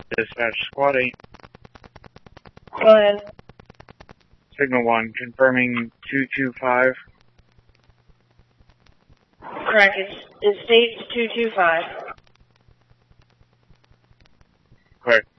Dispatch Squad 8. Go ahead. Signal 1, confirming 225. Correct. It states 225. Correct.